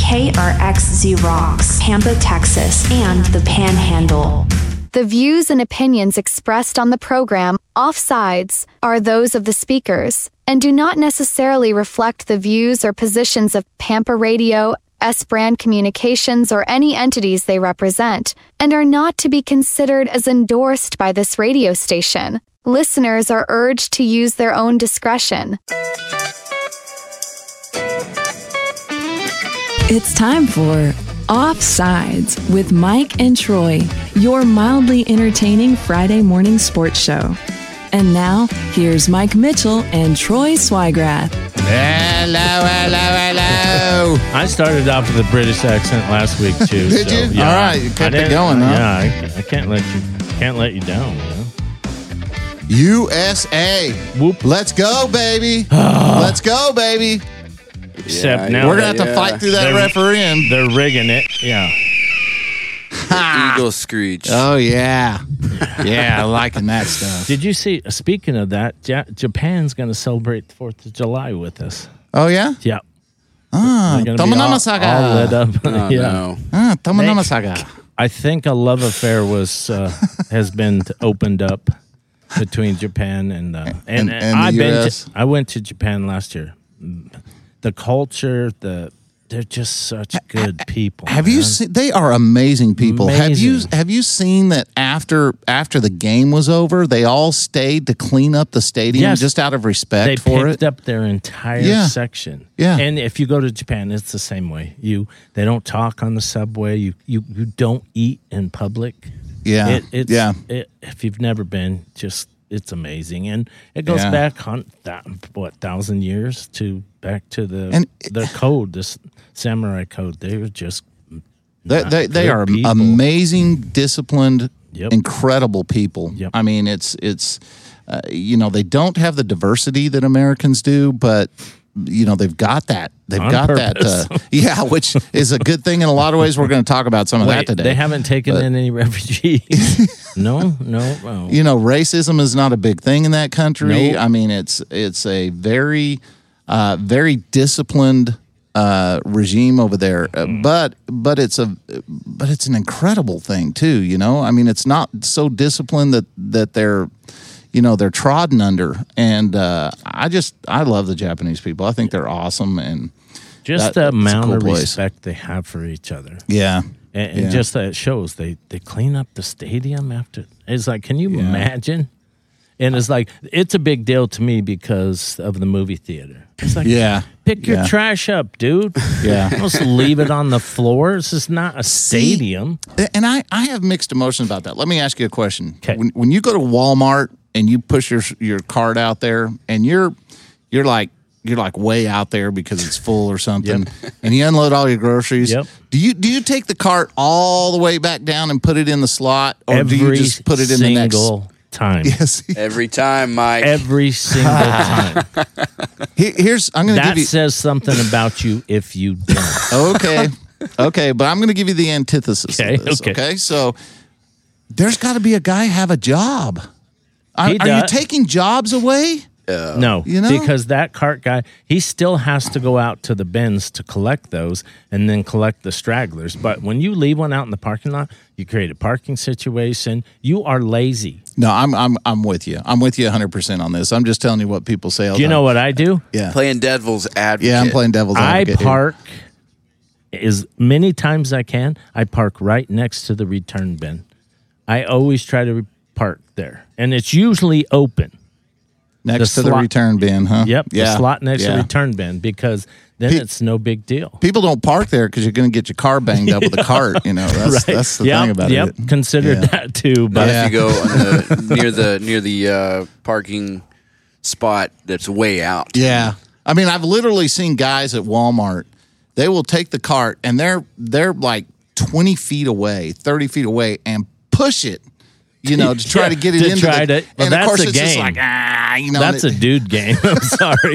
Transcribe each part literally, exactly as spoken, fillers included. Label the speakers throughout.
Speaker 1: K R X Z Rocks, Pampa, Texas, and the Panhandle.
Speaker 2: The views and opinions expressed on the program, Offsides, are those of the speakers and do not necessarily reflect the views or positions of Pampa Radio, S-Brand Communications, or any entities they represent, and are not to be considered as endorsed by this radio station. Listeners are urged to use their own discretion.
Speaker 3: It's time for Offsides with Mike and Troy, your mildly entertaining Friday morning sports show. And now, here's Mike Mitchell and Troy Swigrath.
Speaker 4: Hello, hello, hello.
Speaker 5: I started off with a British accent last week too.
Speaker 4: Did
Speaker 5: so,
Speaker 4: you?
Speaker 5: Yeah,
Speaker 4: All right, you kept
Speaker 5: I
Speaker 4: it going, huh?
Speaker 5: Yeah, I, I can't let you can't let you down. You know?
Speaker 4: U S A.
Speaker 5: Whoop.
Speaker 4: Let's go, baby. Let's go, baby.
Speaker 5: Except
Speaker 6: Yeah,
Speaker 5: now
Speaker 4: We're going to have
Speaker 6: yeah.
Speaker 4: to fight through that
Speaker 5: They're-
Speaker 4: referendum.
Speaker 5: they're rigging it. Yeah.
Speaker 6: Eagle screech.
Speaker 4: Oh, yeah. Yeah, liking that stuff.
Speaker 5: Did you see? Speaking of that, Ja- Japan's going to celebrate the Fourth of July with us.
Speaker 4: Oh, yeah?
Speaker 5: Yeah.
Speaker 4: Ah,
Speaker 5: They're gonna be all,
Speaker 4: Tomonamasaga.
Speaker 5: all lit up.
Speaker 6: Oh,
Speaker 5: yeah.
Speaker 6: no.
Speaker 4: Ah, Tomonamasaga.
Speaker 5: I think a love affair was uh, has been t- opened up between Japan and uh, and,
Speaker 4: And- and
Speaker 5: I've
Speaker 4: the
Speaker 5: been
Speaker 4: U S.
Speaker 5: to, I went to Japan last year. The culture, the they're just such good people.
Speaker 4: Have
Speaker 5: man.
Speaker 4: you seen? They are amazing people. Have you
Speaker 5: Amazing.
Speaker 4: have you seen that after after the game was over, they all stayed to clean up the stadium
Speaker 5: Yes.
Speaker 4: just out of respect
Speaker 5: They
Speaker 4: for
Speaker 5: picked
Speaker 4: it?
Speaker 5: up their entire
Speaker 4: Yeah.
Speaker 5: section.
Speaker 4: Yeah.
Speaker 5: And if you go to Japan, it's the same way. You they don't talk on the subway. You you, you don't eat in public.
Speaker 4: Yeah,
Speaker 5: It, it's,
Speaker 4: yeah.
Speaker 5: It, if you've never been, just it's amazing, and it goes
Speaker 4: Yeah.
Speaker 5: back on that what thousand years to back to the
Speaker 4: And-
Speaker 5: the code, this samurai code. They were just
Speaker 4: They
Speaker 5: not
Speaker 4: they, they
Speaker 5: good
Speaker 4: are
Speaker 5: people.
Speaker 4: amazing, disciplined,
Speaker 5: Yep.
Speaker 4: incredible people.
Speaker 5: Yep.
Speaker 4: I mean, it's it's uh, you know they don't have the diversity that Americans do, but you know they've got that. They've
Speaker 5: On
Speaker 4: got
Speaker 5: purpose.
Speaker 4: that. Uh, yeah, which is a good thing in a lot of ways. We're going to talk about some of
Speaker 5: Wait,
Speaker 4: that today.
Speaker 5: they haven't taken
Speaker 4: But-
Speaker 5: in any refugees. no, no. Oh.
Speaker 4: you know, racism is not a big thing in that country.
Speaker 5: Nope.
Speaker 4: I mean, it's it's a very, uh, very disciplined uh, regime over there. Uh,
Speaker 5: Mm.
Speaker 4: but but it's a but it's an incredible thing too. You know, I mean, it's not so disciplined that that they're, you know, they're trodden under. And uh, I just I love the Japanese people. I think they're awesome. And
Speaker 5: Just
Speaker 4: That-
Speaker 5: the
Speaker 4: that's a
Speaker 5: amount
Speaker 4: cool
Speaker 5: of
Speaker 4: place.
Speaker 5: respect they have for each other.
Speaker 4: yeah,
Speaker 5: And, and
Speaker 4: Yeah.
Speaker 5: just that it shows they, they clean up the stadium after. It's like, can you imagine? And it's like, it's a big deal to me because of the movie theater. It's like,
Speaker 4: yeah,
Speaker 5: pick your
Speaker 4: yeah.
Speaker 5: trash up, dude.
Speaker 4: Yeah.
Speaker 5: Don't just leave it on the floor. This is not a stadium.
Speaker 4: And I, I have mixed emotions about that. Let me ask you a question.
Speaker 5: 'Kay.
Speaker 4: When, when you go to Walmart and you push your your cart out there and you're you're like you're like way out there because it's full or something, and you unload all your groceries.
Speaker 5: Yep.
Speaker 4: Do you do you take the cart all the way back down and put it in the slot, or
Speaker 5: Every
Speaker 4: do you just put it in the next?
Speaker 5: single time.
Speaker 4: Yes.
Speaker 6: Every time, Mike.
Speaker 5: Every single time.
Speaker 4: Here- Here's I'm going to
Speaker 5: That
Speaker 4: give you.
Speaker 5: says something about you if you don't.
Speaker 4: Okay. Okay, but I'm going to give you the antithesis
Speaker 5: Okay,
Speaker 4: of this.
Speaker 5: okay.
Speaker 4: Okay, so there's got to be a guy have a job. Are,
Speaker 5: He
Speaker 4: are you
Speaker 5: does.
Speaker 4: taking jobs away?
Speaker 5: No,
Speaker 4: You know?
Speaker 5: because that cart guy, he still has to go out to the bins to collect those and then collect the stragglers. But when you leave one out in the parking lot, you create a parking situation. You are lazy.
Speaker 4: No, I'm I'm I'm with you. I'm with you one hundred percent on this. I'm just telling you what people say all
Speaker 5: Do you
Speaker 4: the
Speaker 5: know
Speaker 4: time.
Speaker 5: what I do?
Speaker 4: Yeah.
Speaker 6: Playing devil's advocate.
Speaker 4: Yeah, I'm playing devil's
Speaker 5: I
Speaker 4: advocate. here.
Speaker 5: park as many times as I can. I park right next to the return bin. I always try to re- park there, and it's usually open.
Speaker 4: next
Speaker 5: the
Speaker 4: to the
Speaker 5: slot-
Speaker 4: return bin, huh?
Speaker 5: Yep,
Speaker 4: Yeah.
Speaker 5: the slot next to
Speaker 4: yeah.
Speaker 5: the return bin, because then
Speaker 4: Pe-
Speaker 5: it's no big deal.
Speaker 4: People don't park there because you're going to get your car banged up with a cart. You know, that's that's the
Speaker 5: yep,
Speaker 4: thing about
Speaker 5: yep.
Speaker 4: it.
Speaker 5: Considered
Speaker 4: Yeah.
Speaker 5: that too, but
Speaker 6: But
Speaker 4: Yeah.
Speaker 6: if you go on the, near the near the uh, parking spot that's way out.
Speaker 4: Yeah. I mean, I've literally seen guys at Walmart. They will take the cart and they're they're like twenty feet away, thirty feet away, and push it. You know, to try
Speaker 5: Yeah,
Speaker 4: to get it
Speaker 5: to
Speaker 4: into
Speaker 5: try
Speaker 4: the.
Speaker 5: to- well,
Speaker 4: and
Speaker 5: that's
Speaker 4: of course,
Speaker 5: a
Speaker 4: it's just
Speaker 5: game.
Speaker 4: like ah, you know.
Speaker 5: that's
Speaker 4: and
Speaker 5: a
Speaker 4: it-
Speaker 5: dude game. I'm sorry.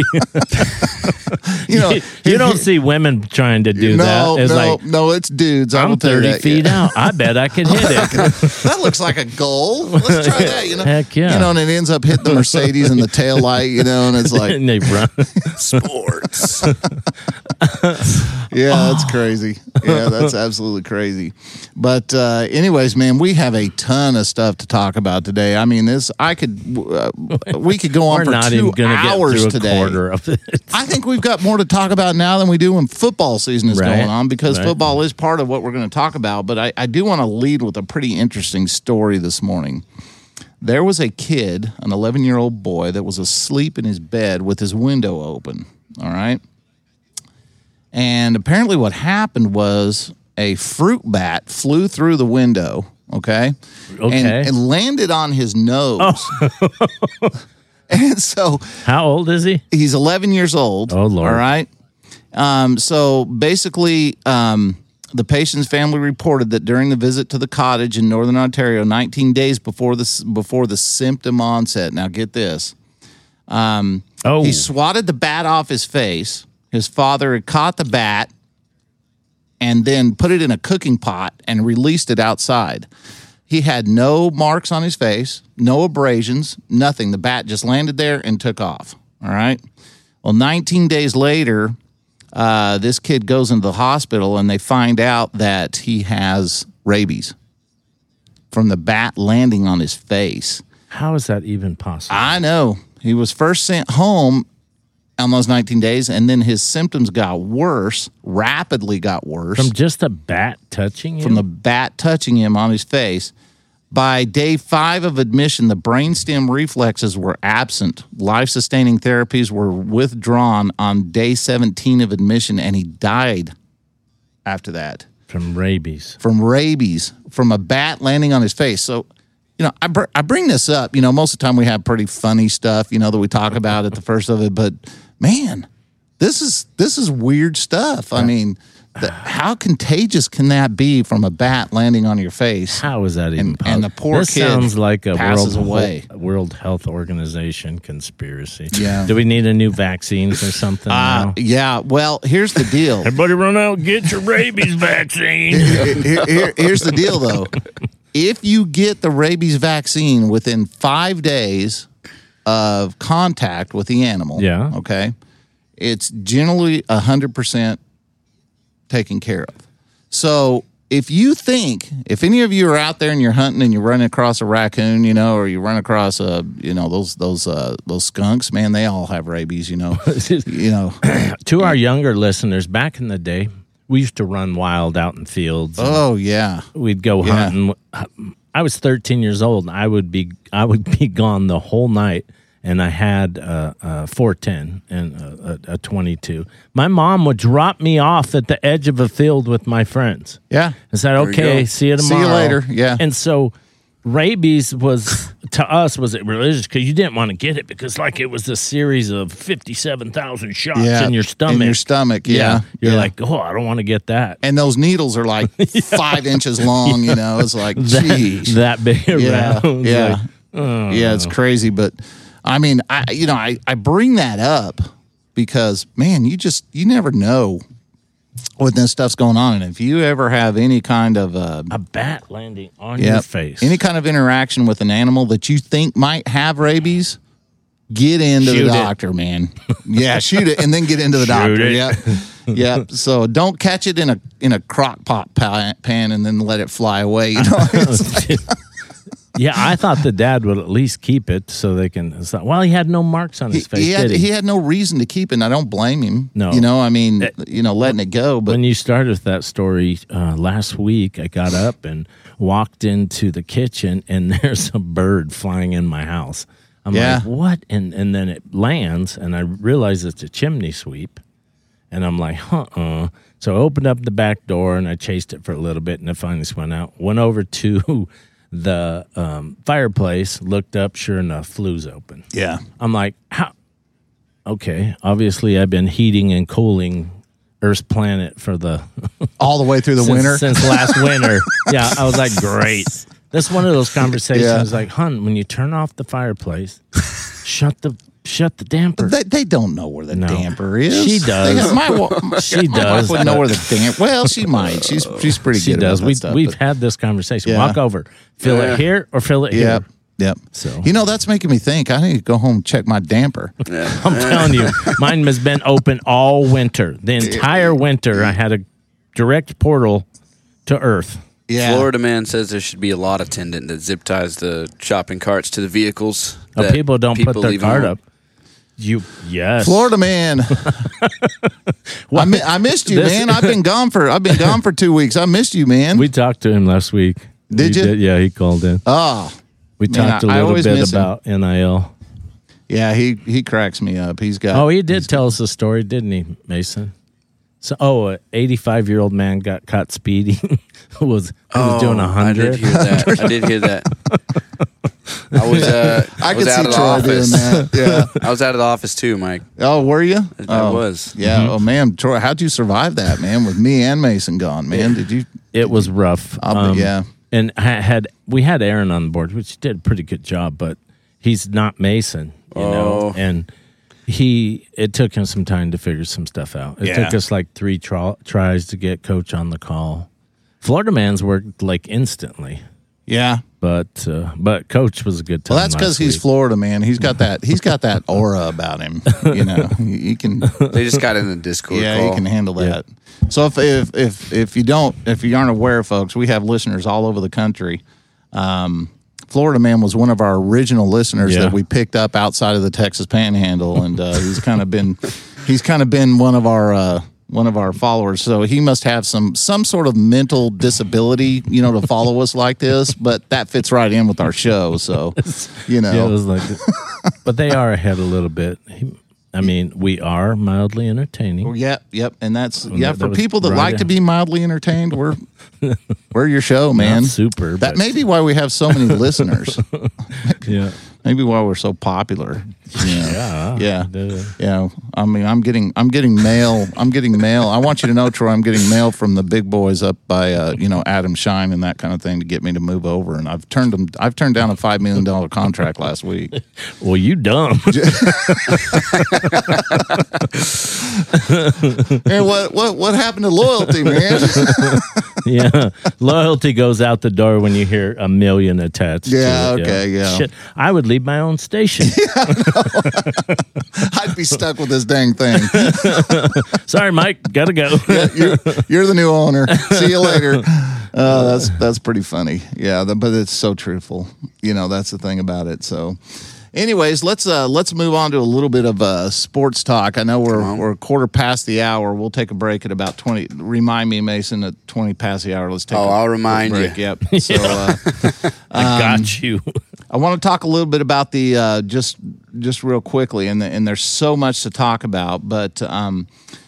Speaker 4: you know.
Speaker 5: you don't see women trying to do
Speaker 4: no,
Speaker 5: that. It's
Speaker 4: no,
Speaker 5: like,
Speaker 4: no. It's dudes. I will
Speaker 5: I'm
Speaker 4: tell you
Speaker 5: thirty
Speaker 4: that.
Speaker 5: feet
Speaker 4: Yeah.
Speaker 5: out. I bet I could hit it.
Speaker 4: That looks like a goal. Let's try that. You know,
Speaker 5: Heck yeah.
Speaker 4: You know, and it ends up hitting the Mercedes in the tail light. You know, and it's like,
Speaker 5: and they run.
Speaker 6: Sports.
Speaker 4: Yeah, that's crazy. Yeah, that's absolutely crazy. But uh, anyways, man, we have a ton of stuff to talk about today. I mean, this I could uh, we could go on
Speaker 5: We're
Speaker 4: for
Speaker 5: not
Speaker 4: two
Speaker 5: even gonna
Speaker 4: hours
Speaker 5: get through a
Speaker 4: today.
Speaker 5: quarter of it.
Speaker 4: I think we've got more to talk about now than we do when football season is
Speaker 5: Right.
Speaker 4: going on, because
Speaker 5: Right.
Speaker 4: football is part of what we're going to talk about. But I, I do want to lead with a pretty interesting story this morning. There was a kid, an eleven-year-old boy, that was asleep in his bed with his window open. All right. And apparently what happened was a fruit bat flew through the window, okay?
Speaker 5: Okay.
Speaker 4: And, and landed on his nose.
Speaker 5: Oh.
Speaker 4: And so
Speaker 5: How old is he?
Speaker 4: he's eleven years old.
Speaker 5: Oh, Lord.
Speaker 4: All right. Um, so basically, um, the patient's family reported that during the visit to the cottage in Northern Ontario, nineteen days before the, before the symptom onset, now get this, um,
Speaker 5: Oh.
Speaker 4: he swatted the bat off his face. His father had caught the bat and then put it in a cooking pot and released it outside. He had no marks on his face, no abrasions, nothing. The bat just landed there and took off. All right. Well, nineteen days later, uh, this kid goes into the hospital and they find out that he has rabies from the bat landing on his face.
Speaker 5: How is that even possible?
Speaker 4: I know. He was first sent home on those nineteen days, and then his symptoms got worse, rapidly got worse.
Speaker 5: From just a bat touching him?
Speaker 4: From the bat touching him on his face. By day five of admission, the brainstem reflexes were absent. Life-sustaining therapies were withdrawn on day seventeen of admission, and he died after that.
Speaker 5: From rabies.
Speaker 4: From rabies, from a bat landing on his face. So, you know, I, br- I bring this up. You know, most of the time we have pretty funny stuff, you know, that we talk about at the first of it. But, man, this is this is weird stuff. I mean, the, how contagious can that be from a bat landing on your face?
Speaker 5: How is that even
Speaker 4: And-
Speaker 5: possible?
Speaker 4: and the poor
Speaker 5: this
Speaker 4: kid
Speaker 5: sounds like a
Speaker 4: passes
Speaker 5: World,
Speaker 4: away.
Speaker 5: Ho- World Health Organization conspiracy.
Speaker 4: Yeah.
Speaker 5: Do we need a new vaccines or something?
Speaker 4: Uh,
Speaker 5: now?
Speaker 4: yeah, well, here's the deal.
Speaker 5: Everybody run out and get your rabies vaccine.
Speaker 4: Here- here- here's the deal, though. If you get the rabies vaccine within five days of contact with the animal,
Speaker 5: Yeah.
Speaker 4: okay, it's generally one hundred percent taken care of. So if you think, if any of you are out there and you're hunting and you're running across a raccoon, you know, or you run across a, you know, those those uh, those skunks, man, they all have rabies, you know, you know.
Speaker 5: To our younger listeners, back in the day, we used to run wild out in fields.
Speaker 4: Oh yeah,
Speaker 5: We'd go
Speaker 4: Yeah.
Speaker 5: hunting. I was thirteen years old. And I would be I would be gone the whole night, and I had a, a four ten and a, a, a twenty-two. My mom would drop me off at the edge of a field with my friends.
Speaker 4: yeah.
Speaker 5: I said,
Speaker 6: you
Speaker 5: "Okay,
Speaker 6: go.
Speaker 5: see you
Speaker 4: See
Speaker 5: tomorrow."
Speaker 4: you later. Yeah.
Speaker 5: And so, rabies was to us was it religious because you didn't want to get it because like it was a series of fifty-seven thousand shots
Speaker 4: Yeah,
Speaker 5: in your stomach.
Speaker 4: in your stomach, yeah.
Speaker 5: You're
Speaker 4: Yeah.
Speaker 5: like, oh, I don't want to get that.
Speaker 4: And those needles are like five inches long, you know. It's like,
Speaker 5: that,
Speaker 4: geez.
Speaker 5: that big
Speaker 4: Yeah,
Speaker 5: around.
Speaker 4: yeah.
Speaker 5: Like, oh.
Speaker 4: Yeah, it's crazy. But, I mean, I you know, I, I bring that up because, man, you just, you never know when this stuff's going on. And if you ever have any kind of, uh,
Speaker 5: A bat landing on
Speaker 4: yeah,
Speaker 5: your face.
Speaker 4: any kind of interaction with an animal that you think might have rabies, get into
Speaker 5: Shoot
Speaker 4: the
Speaker 5: it.
Speaker 4: doctor, man. Yeah, shoot it and then get into the
Speaker 5: Shoot
Speaker 4: doctor.
Speaker 5: it.
Speaker 4: Yeah. Yeah. So don't catch it in a in a crock pot pa- pan and then let it fly away. You know, It's like-
Speaker 5: Yeah, I thought the dad would at least keep it so they can. It's like, well, he had no marks on
Speaker 4: he,
Speaker 5: his face,
Speaker 4: he had
Speaker 5: did he?
Speaker 4: he had no reason to keep it. And I don't blame him.
Speaker 5: No.
Speaker 4: You know, I mean, you know, letting it go. But
Speaker 5: When you started with that story uh, last week, I got up and walked into the kitchen, and there's a bird flying in my house. I'm
Speaker 4: Yeah.
Speaker 5: like, what? And and then it lands, and I realize it's a chimney sweep. And I'm like, uh-uh. So I opened up the back door, and I chased it for a little bit, and it finally went out. Went over to the um, fireplace, looked up, sure enough, flue's open.
Speaker 4: yeah.
Speaker 5: I'm like, how? Okay, obviously I've been heating and cooling Earth's planet for the
Speaker 4: All the way through the
Speaker 5: since,
Speaker 4: winter.
Speaker 5: since last winter. Yeah, I was like, great. That's one of those conversations.
Speaker 4: Yeah.
Speaker 5: Like, hun, when you turn off the fireplace, shut the shut the damper.
Speaker 4: They, they don't know where the
Speaker 5: No.
Speaker 4: damper is.
Speaker 5: She does.
Speaker 4: They have- my, wa- my,
Speaker 5: She
Speaker 4: my
Speaker 5: does,
Speaker 4: wife wouldn't know
Speaker 5: but-
Speaker 4: where the damper. Well, she might. She's she's pretty
Speaker 5: she
Speaker 4: good
Speaker 5: does.
Speaker 4: about that
Speaker 5: We
Speaker 4: stuff.
Speaker 5: we've
Speaker 4: but-
Speaker 5: had this conversation.
Speaker 4: Yeah.
Speaker 5: Walk over, fill
Speaker 6: Yeah.
Speaker 5: it here or fill it
Speaker 4: yeah,
Speaker 5: here.
Speaker 4: Yep.
Speaker 5: So
Speaker 4: you know, that's making me think. I need to go home and check my damper.
Speaker 5: I'm telling you, mine has been open all winter. The entire winter, I had a direct portal to Earth.
Speaker 4: Yeah.
Speaker 6: Florida man says there should be a lot attendant that zip ties the shopping carts to the vehicles.
Speaker 5: Oh,
Speaker 6: that
Speaker 5: people don't put their
Speaker 6: leave
Speaker 5: cart
Speaker 6: home.
Speaker 5: up. You yes,
Speaker 4: Florida man. I, mi- I missed you,
Speaker 5: This-
Speaker 4: man. I've been gone for I've been gone for two weeks. I missed you, man.
Speaker 5: We talked to him last week.
Speaker 4: Did
Speaker 5: We
Speaker 4: you?
Speaker 5: Yeah, he called in.
Speaker 4: oh,
Speaker 5: We
Speaker 4: man,
Speaker 5: talked a
Speaker 4: I- I
Speaker 5: little
Speaker 4: always
Speaker 5: bit
Speaker 4: miss him.
Speaker 5: about N I L.
Speaker 4: yeah. He he cracks me up. He's got.
Speaker 5: Oh, he did tell us a story, didn't he, Mason? So, oh, an eighty-five-year-old man got caught speeding. was he was
Speaker 6: Oh,
Speaker 5: doing a
Speaker 6: I did
Speaker 5: hundred.
Speaker 6: hear that. I did hear that. I was uh,
Speaker 4: I
Speaker 6: I was
Speaker 4: could
Speaker 6: out
Speaker 4: see
Speaker 6: of the
Speaker 4: Troy doing
Speaker 6: office.
Speaker 4: that. Yeah.
Speaker 6: I was out of the office too, Mike.
Speaker 4: Oh, were you?
Speaker 6: I
Speaker 4: oh,
Speaker 6: was.
Speaker 4: Yeah.
Speaker 5: Mm-hmm.
Speaker 4: Oh man, Troy, how'd you survive that, man? With me and Mason gone, man. Did you?
Speaker 5: It was rough. Um,
Speaker 4: I'll bet- yeah.
Speaker 5: And ha- had we had Aaron on board, which did a pretty good job, but he's not Mason, you know.
Speaker 6: Oh.
Speaker 5: And he, it took him some time to figure some stuff out. It
Speaker 4: Yeah.
Speaker 5: took us like three tra- tries to get Coach on the call. Florida man's worked like instantly,
Speaker 4: Yeah.
Speaker 5: but uh, but Coach was a good time.
Speaker 4: Well, that's because
Speaker 5: last
Speaker 4: he's
Speaker 5: week.
Speaker 4: Florida, man. He's got that. He's got that aura about him. You know, he, he can.
Speaker 6: They just got in the Discord
Speaker 4: Yeah,
Speaker 6: call.
Speaker 4: he can handle that. So if if if if you don't, if you aren't aware, folks, we have listeners all over the country. Um, Florida man was one of our original listeners
Speaker 5: Yeah.
Speaker 4: that we picked up outside of the Texas Panhandle, and uh, he's kind of been he's kind of been one of our. Uh, one of our followers, so he must have some some sort of mental disability, you know, to follow us like this. But that fits right in with our show, so you know.
Speaker 5: Yeah, it was like, but they are ahead a little bit. He, I mean, we are mildly entertaining.
Speaker 4: Yep, yep, and that's yeah
Speaker 5: that-
Speaker 4: for
Speaker 5: that was
Speaker 4: people that
Speaker 5: right
Speaker 4: like
Speaker 5: in.
Speaker 4: to be mildly entertained. We're we're your show, man.
Speaker 5: Not super.
Speaker 4: That
Speaker 5: but,
Speaker 4: may be why we have so many listeners.
Speaker 5: yeah,
Speaker 4: Maybe why we're so popular.
Speaker 5: yeah,
Speaker 4: Yeah.
Speaker 5: The-
Speaker 4: Yeah, I mean, I'm getting, I'm getting mail. I'm getting mail. I want you to know, Troy, I'm getting mail from the big boys up by, uh, you know, Adam Shine and that kind of thing to get me to move over. And I've turned them. I've turned down a five million dollar contract last week.
Speaker 5: Well, you dumb.
Speaker 4: And what, what, what happened to loyalty, man?
Speaker 5: Yeah, loyalty goes out the door when you hear a million attached.
Speaker 4: Yeah,
Speaker 5: to it.
Speaker 4: okay, yeah.
Speaker 5: Shit, I would leave my own station.
Speaker 4: I'd be stuck with this dang thing.
Speaker 5: Sorry, Mike, gotta go.
Speaker 4: you're, you're the new owner. See you later. Uh, that's that's pretty funny. Yeah, the, but it's so truthful. You know, that's the thing about it. So, anyways, let's uh, let's move on to a little bit of uh, sports talk. I know we're we're a quarter past the hour. We'll take a break at about twenty. Remind me, Mason, at twenty past the hour. Let's take.
Speaker 6: Oh,
Speaker 4: a
Speaker 6: I'll
Speaker 4: quick
Speaker 6: remind
Speaker 4: break.
Speaker 6: you.
Speaker 4: Yep. So. Uh,
Speaker 5: I got you.
Speaker 4: I want to talk a little bit about the uh, just just real quickly, and the, and there's so much to talk about, but um,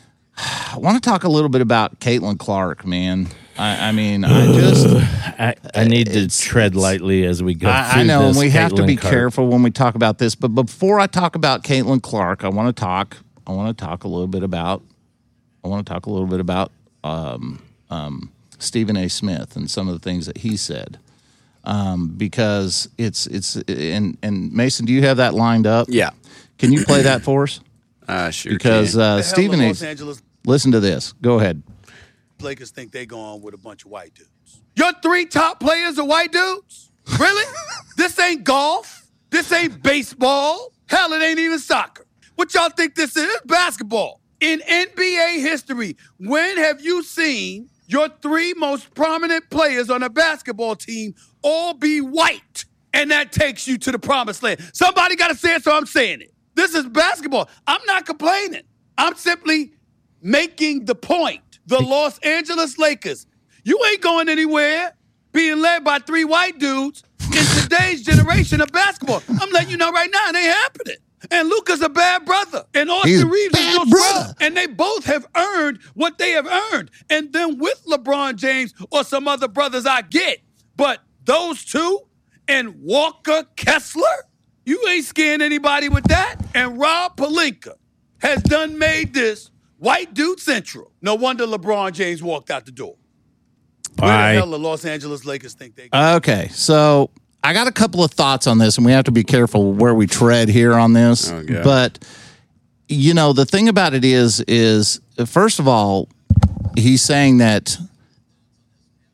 Speaker 4: I want to talk a little bit about Caitlin Clark, man. I, I mean, I just
Speaker 5: I, I need to
Speaker 4: It's-
Speaker 5: tread
Speaker 4: it's-
Speaker 5: lightly as we go.
Speaker 4: I,
Speaker 5: through
Speaker 4: I know, and
Speaker 5: this
Speaker 4: we have to
Speaker 5: Caitlin
Speaker 4: be
Speaker 5: Clark.
Speaker 4: careful when we talk about this. But before I talk about Caitlin Clark, I want to talk. I want to talk a little bit about. I want to talk a little bit about um, um, Stephen A. Smith and some of the things that he said. Um, because it's it's and and Mason, do you have that lined up?
Speaker 6: Yeah.
Speaker 4: Can you play that for us?
Speaker 6: Uh, sure.
Speaker 4: Because
Speaker 6: can.
Speaker 4: uh,
Speaker 7: The hell
Speaker 4: Stephen
Speaker 7: of
Speaker 4: A.
Speaker 7: Los Angeles
Speaker 4: Listen to this. Go ahead.
Speaker 7: Lakers think they going with a bunch of white dudes. Your three top players are white dudes? Really? This ain't golf. This ain't baseball. Hell, it ain't even soccer. What y'all think this is? Basketball. In N B A history, when have you seen your three most prominent players on a basketball team all be white? And that takes you to the promised land. Somebody got to say it, so I'm saying it. This is basketball. I'm not complaining. I'm simply making the point. The Los Angeles Lakers, you ain't going anywhere being led by three white dudes in today's generation of basketball. I'm letting you know right now, it ain't happening. And Luka's a bad brother. And Austin
Speaker 4: He's a
Speaker 7: Reeves is
Speaker 4: bad
Speaker 7: your
Speaker 4: brother.
Speaker 7: brother. And they both have earned what they have earned. And then with LeBron James or some other brothers, I get. But those two and Walker Kessler, you ain't scaring anybody with that. And Rob Pelinka has done made this white dude central. No wonder LeBron James walked out the door. Where
Speaker 5: Bye.
Speaker 7: the hell the Los Angeles Lakers think they
Speaker 4: Okay, so I got a couple of thoughts on this, and we have to be careful where we tread here on this.
Speaker 6: Oh, God.
Speaker 4: But you know, the thing about it is, is first of all, he's saying that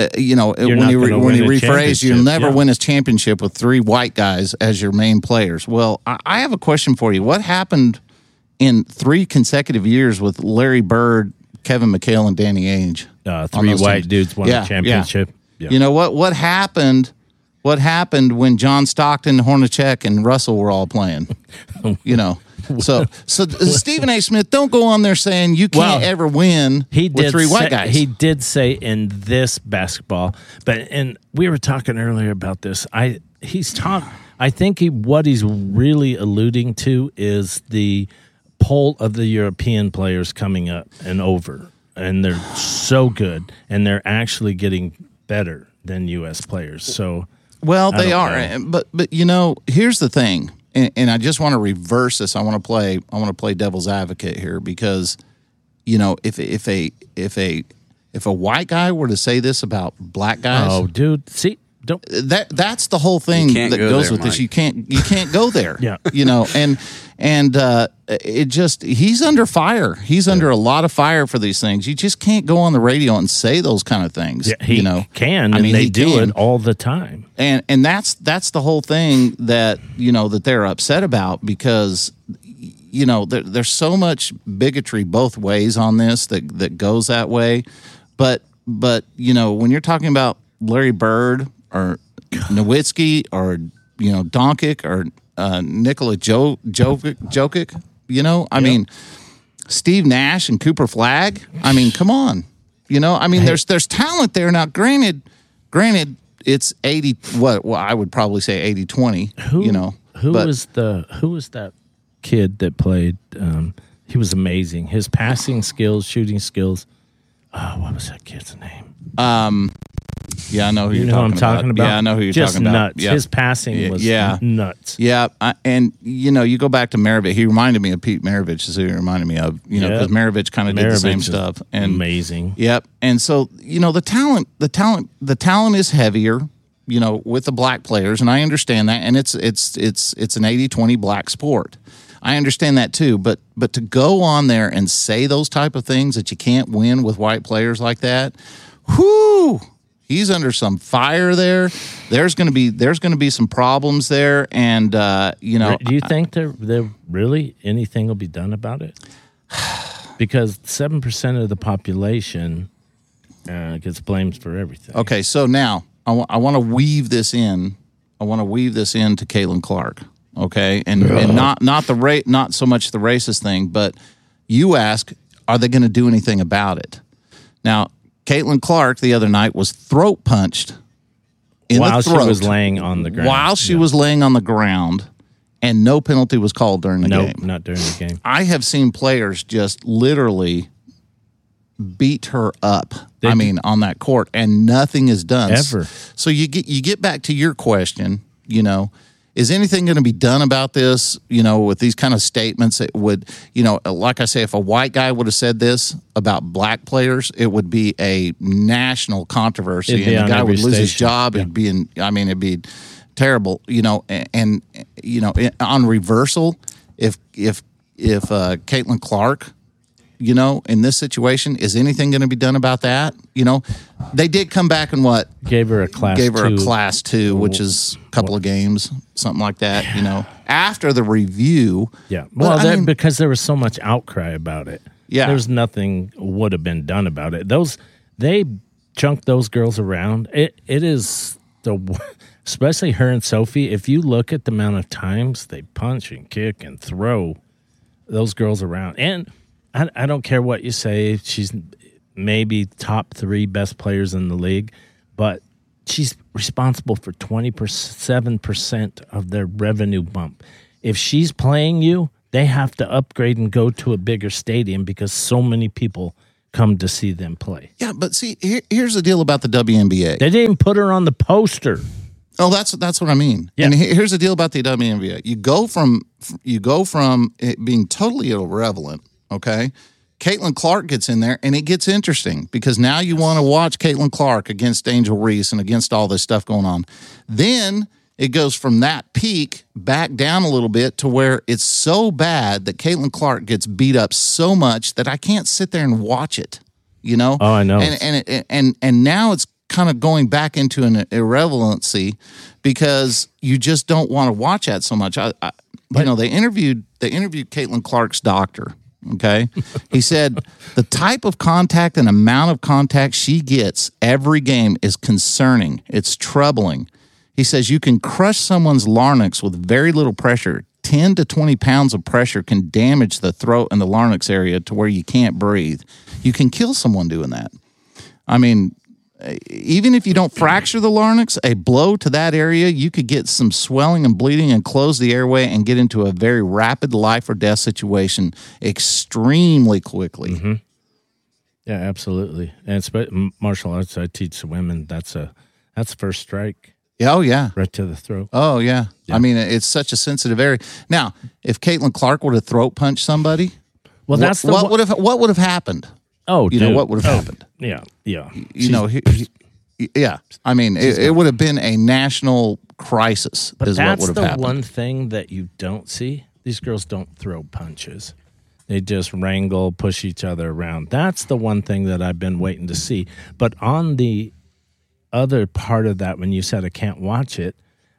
Speaker 4: uh, you know,
Speaker 5: You're
Speaker 4: when
Speaker 5: not
Speaker 4: you re,
Speaker 5: gonna
Speaker 4: when you
Speaker 5: win a
Speaker 4: rephrase, you'll
Speaker 5: championship,
Speaker 4: never
Speaker 5: yeah.
Speaker 4: win a championship with three white guys as your main players. Well, I, I have a question for you. What happened in three consecutive years with Larry Bird, Kevin McHale, and Danny Ainge?
Speaker 5: Uh,
Speaker 4: on
Speaker 5: three
Speaker 4: those
Speaker 5: white
Speaker 4: teams?
Speaker 5: dudes won
Speaker 4: Yeah,
Speaker 5: a championship. Yeah.
Speaker 4: You know what? What happened? What happened when John Stockton, Hornacek, and Russell were all playing? You know, so so Stephen A. Smith, don't go on there saying you can't
Speaker 5: Well,
Speaker 4: ever win
Speaker 5: He
Speaker 4: with
Speaker 5: did
Speaker 4: three
Speaker 5: say,
Speaker 4: white guys.
Speaker 5: He did say in this basketball, but and we were talking earlier about this. I he's talk. I think he what he's really alluding to is the poll of the European players coming up and over, and they're so good, and they're actually getting better than U S players. So.
Speaker 4: Well,
Speaker 5: I
Speaker 4: they
Speaker 5: don't
Speaker 4: are,
Speaker 5: know.
Speaker 4: and- but but you know, here's the thing, and, and I just want to reverse this. I want to play. I want to play devil's advocate here because, you know, if if a if a if a white guy were to say this about black guys,
Speaker 5: Oh, dude, see, don't.
Speaker 4: that that's the whole thing
Speaker 6: You can't
Speaker 4: that
Speaker 6: go
Speaker 4: goes
Speaker 6: there,
Speaker 4: with this.
Speaker 6: Mike.
Speaker 4: You can't you can't go there.
Speaker 5: Yeah.
Speaker 4: you know, and and uh, it just he's under fire. He's under a lot of fire for these things. You just can't go on the radio and say those kind of things.
Speaker 5: Yeah, he
Speaker 4: you know,
Speaker 5: can,
Speaker 4: I
Speaker 5: and
Speaker 4: mean,
Speaker 5: they
Speaker 4: he
Speaker 5: do
Speaker 4: can.
Speaker 5: it all the time.
Speaker 4: and and that's that's the whole thing that you know that they're upset about because you know there, there's so much bigotry both ways on this that that goes that way, but but you know when you're talking about Larry Bird or Nowitzki or you know Doncic or uh, Nikola jo- Jokic, Jokic, you know I mean Steve Nash and Cooper Flagg. I mean, come on, you know I mean there's there's talent there now. Granted, granted. It's eighty. What? Well, I would probably say eighty twenty.
Speaker 5: Who
Speaker 4: you know,
Speaker 5: who
Speaker 4: but
Speaker 5: was the who was that kid that played? Um, he was amazing. His passing skills, shooting skills. Oh, what was that kid's name?
Speaker 4: yeah, I know who
Speaker 5: You
Speaker 4: you're
Speaker 5: know who I'm
Speaker 4: talking,
Speaker 5: talking about?
Speaker 4: Yeah, I know who you're
Speaker 5: Just
Speaker 4: talking about.
Speaker 5: nuts.
Speaker 4: Yeah.
Speaker 5: His passing
Speaker 4: Yeah,
Speaker 5: was
Speaker 4: yeah.
Speaker 5: nuts.
Speaker 4: Yeah, I, and you know, you go back to Maravich. He reminded me of Pete Maravich. Is who he reminded me of. You know,
Speaker 5: Yep.
Speaker 4: because Maravich kind of did the same
Speaker 5: Maravich is
Speaker 4: stuff. And
Speaker 5: amazing.
Speaker 4: Yep. And so you know, the talent, the talent, the talent is heavier. You know, with the black players, and I understand that. And it's it's it's it's an eighty twenty black sport. I understand that too. But but to go on there and say those type of things that you can't win with white players like that, whoo. He's under some fire there. There's going to be there's going to be some problems there, and uh, you know.
Speaker 5: Do you think there there really anything will be done about it? Because seven percent of the population uh, gets blamed for everything.
Speaker 4: Okay, so now I want to weave this in. I want to weave this into Caitlin Clark. Okay, and and not not the ra- not so much the racist thing, but you ask, are they going to do anything about it? Now, Caitlin Clark the other night was throat punched in
Speaker 5: While
Speaker 4: the throat
Speaker 5: she was laying on the ground.
Speaker 4: while she
Speaker 5: Yeah.
Speaker 4: was laying on the ground, and no penalty was called during the
Speaker 5: No,
Speaker 4: game.
Speaker 5: not during the game.
Speaker 4: I have seen players just literally beat her up.
Speaker 5: They
Speaker 4: I
Speaker 5: do-
Speaker 4: mean, on that court, and nothing is done
Speaker 5: Ever.
Speaker 4: So you get you get back to your question. You know, is anything going to be done about this? You know, with these kind of statements, it would. You know, like I say, if a white guy would have said this about black players, it would be a national controversy,
Speaker 5: It'd be
Speaker 4: and
Speaker 5: on
Speaker 4: the guy
Speaker 5: every
Speaker 4: would lose his
Speaker 5: station.
Speaker 4: job.
Speaker 5: Yeah.
Speaker 4: It'd be in. I mean, it'd be terrible. You know, and, and you know, on reversal, if if if uh, Caitlin Clark, you know, in this situation, is anything going to be done about that? You know, they did come back and what
Speaker 5: Gave her a class
Speaker 4: gave her
Speaker 5: two.
Speaker 4: a class two, which is a couple of games, something like that. You know, after the review.
Speaker 5: Yeah.
Speaker 4: But,
Speaker 5: Well,
Speaker 4: I
Speaker 5: that,
Speaker 4: mean-
Speaker 5: because there was so much outcry about it.
Speaker 4: Yeah.
Speaker 5: There's nothing would have been done about it. Those they chunked those girls around. It it is the especially her and Sophie. If you look at the amount of times they punch and kick and throw those girls around, and I, I don't care what you say, she's maybe top three best players in the league, but she's responsible for twenty-seven percent of their revenue bump. If she's playing you, they have to upgrade and go to a bigger stadium because so many people come to see them play.
Speaker 4: Yeah, but see, here, here's the deal about the W N B A.
Speaker 5: They didn't put her on the poster.
Speaker 4: Oh, that's that's what I mean.
Speaker 5: Yeah.
Speaker 4: And he- here's the deal about the W N B A. You go from you go from it being totally irrelevant. Okay, Caitlin Clark gets in there, and it gets interesting because now you want to watch Caitlin Clark against Angel Reese and against all this stuff going on. Then it goes from that peak back down a little bit to where it's so bad that Caitlin Clark gets beat up so much that I can't sit there and watch it. You know?
Speaker 5: Oh, I know.
Speaker 4: And and it, and and now it's kind of going back into an irrelevancy because you just don't want to watch that so much. I, I you know, they interviewed they interviewed Caitlin Clark's doctor. Okay, he said the type of contact and amount of contact she gets every game is concerning. It's troubling. He says you can crush someone's larynx with very little pressure. ten to twenty pounds of pressure can damage the throat and the larynx area to where you can't breathe. You can kill someone doing that. I mean, even if you don't fracture the larynx, a blow to that area, you could get some swelling and bleeding and close the airway and get into a very rapid life or death situation extremely quickly.
Speaker 5: Mm-hmm. Yeah, absolutely. And it's martial arts. I teach women. That's a that's first strike.
Speaker 4: Oh, yeah.
Speaker 5: Right to the throat.
Speaker 4: Oh, yeah.
Speaker 5: yeah.
Speaker 4: I mean, it's such a sensitive area. Now, if Caitlin Clark would have throat punched somebody,
Speaker 5: well, that's
Speaker 4: what,
Speaker 5: the
Speaker 4: what would have what would have happened?
Speaker 5: Oh,
Speaker 4: you
Speaker 5: dude.
Speaker 4: know what would have
Speaker 5: oh,
Speaker 4: happened?
Speaker 5: Yeah, yeah.
Speaker 4: You
Speaker 5: She's,
Speaker 4: know, he, he, yeah. I mean, it, it would have been a national crisis.
Speaker 5: But
Speaker 4: is
Speaker 5: that's
Speaker 4: what would
Speaker 5: the
Speaker 4: have happened.
Speaker 5: one thing that you don't see. These girls don't throw punches. They just wrangle, push each other around. That's the one thing that I've been waiting to see. But on the other part of that, when you said I can't watch it,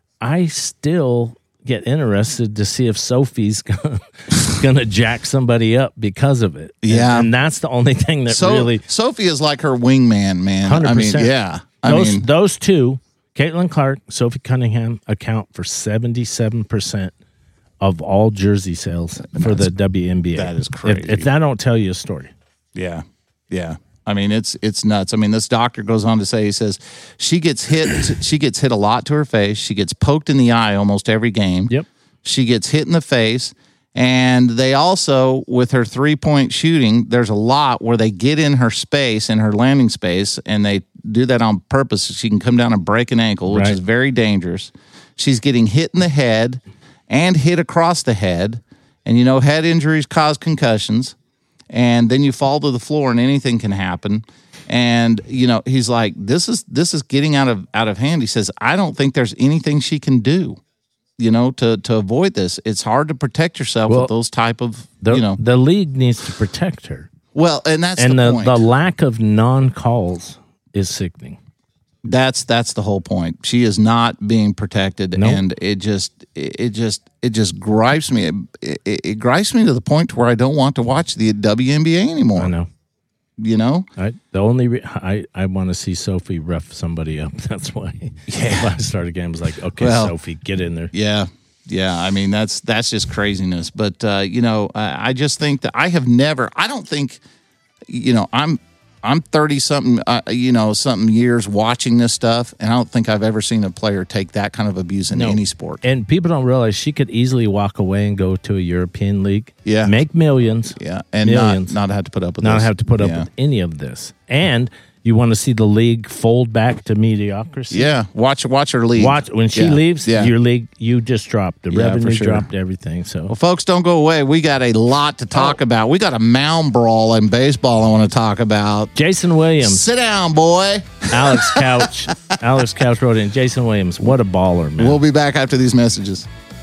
Speaker 5: I still get interested to see if Sophie's gonna, gonna jack somebody up because of it.
Speaker 4: Yeah,
Speaker 5: and, and that's the only thing that
Speaker 4: so,
Speaker 5: really.
Speaker 4: Sophie is like her wingman, man.
Speaker 5: one hundred percent.
Speaker 4: I mean, yeah. I
Speaker 5: those
Speaker 4: mean,
Speaker 5: those two, Caitlin Clark, Sophie Cunningham, account for seventy-seven percent of all jersey sales for the W N B A.
Speaker 4: That is crazy.
Speaker 5: If, if that don't tell you a story.
Speaker 4: Yeah, yeah. I mean, it's it's nuts. I mean, this doctor goes on to say, he says, she gets hit. She gets hit a lot to her face. She gets poked in the eye almost every game.
Speaker 5: Yep.
Speaker 4: She gets hit in the face. And they also, with her three-point shooting, there's a lot where they get in her space, in her landing space, and they do that on purpose so she can come down and break an ankle, which
Speaker 5: right.
Speaker 4: is very dangerous. She's getting hit in the head and hit across the head. And, you know, head injuries cause concussions. And then you fall to the floor and anything can happen. And, you know, he's like, this is this is getting out of out of hand. He says, I don't think there's anything she can do, you know, to, to avoid this. It's hard to protect yourself
Speaker 5: well,
Speaker 4: with those type of,
Speaker 5: the,
Speaker 4: you know.
Speaker 5: The league needs to protect her.
Speaker 4: Well, and that's
Speaker 5: and
Speaker 4: the,
Speaker 5: the
Speaker 4: point.
Speaker 5: the lack of non-calls is sickening.
Speaker 4: That's that's the whole point. She is not being protected,
Speaker 5: nope.
Speaker 4: and it just it just it just gripes me. It, it, it gripes me to the point to where I don't want to watch the W N B A anymore.
Speaker 5: I know.
Speaker 4: You know,
Speaker 5: I, the only re- I I want to see Sophie rough somebody up. That's why.
Speaker 4: Yeah.
Speaker 5: If I started again, I was like, okay,
Speaker 4: well,
Speaker 5: Sophie, get in there.
Speaker 4: Yeah. Yeah, I mean that's that's just craziness. But uh, you know, I, I just think that I have never. I don't think, you know, I'm. I'm thirty something, uh, you know, something years watching this stuff, and I don't think I've ever seen a player take that kind of abuse in
Speaker 5: no.
Speaker 4: any sport.
Speaker 5: And people don't realize she could easily walk away and go to a European league,
Speaker 4: yeah,
Speaker 5: make millions,
Speaker 4: yeah, and
Speaker 5: millions,
Speaker 4: not not have to put up with
Speaker 5: not
Speaker 4: this.
Speaker 5: have to put up
Speaker 4: yeah.
Speaker 5: with any of this. And you want to see the league fold back to mediocrity?
Speaker 4: Yeah, watch watch her leave.
Speaker 5: Watch when she
Speaker 4: yeah.
Speaker 5: leaves,
Speaker 4: yeah.
Speaker 5: your league you just dropped the
Speaker 4: yeah,
Speaker 5: revenue,
Speaker 4: sure.
Speaker 5: dropped everything. So,
Speaker 4: well, folks, don't go away. We got a lot to talk
Speaker 5: oh.
Speaker 4: about. We got a mound brawl in baseball I want to talk about.
Speaker 5: Jason Williams,
Speaker 4: sit down, boy.
Speaker 5: Alex Couch, Alex Couch wrote in. Jason Williams, what a baller, man.
Speaker 4: We'll be back after these messages.